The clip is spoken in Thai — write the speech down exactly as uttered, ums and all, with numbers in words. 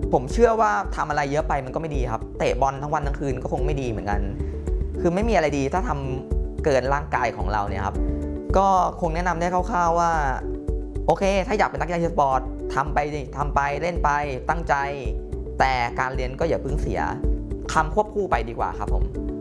ผมเชื่อว่าทำอะไรเยอะไปมันก็ไม่ดีครับเตะบอลทั้งวันทั้งคืนก็คงไม่ดีเหมือนกันคือไม่มีอะไรดีถ้าทำเกินร่างกายของเราเนี่ยครับก็คงแนะนำได้คร่าวๆว่าโอเคถ้าอยากเป็นนักกีฬาสปอร์ตทำไปทำไปเล่นไปตั้งใจแต่การเรียนก็อย่าเพิ่งเสียทำควบคู่ไปดีกว่าครับผม